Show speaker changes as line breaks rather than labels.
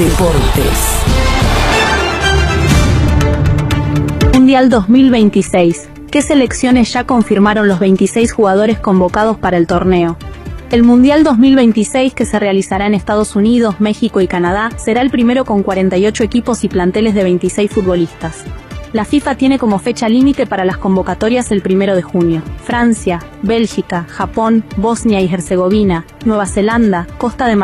Deportes.
Mundial 2026. ¿Qué selecciones ya confirmaron los 26 jugadores convocados para el torneo? El Mundial 2026, que se realizará en Estados Unidos, México y Canadá, será el primero con 48 equipos y planteles de 26 futbolistas. La FIFA tiene como fecha límite para las convocatorias el 1 de junio. Francia, Bélgica, Japón, Bosnia y Herzegovina, Nueva Zelanda, Costa de